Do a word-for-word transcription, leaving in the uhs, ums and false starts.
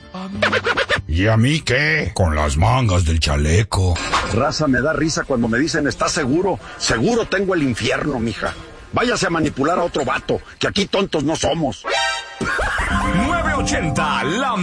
¿Y a mí qué? Con las mangas del chaleco. Raza, me da risa cuando me dicen, ¿estás seguro? Seguro tengo el infierno, mija. Váyase a manipular a otro vato, que aquí tontos no somos. nueve ochenta, la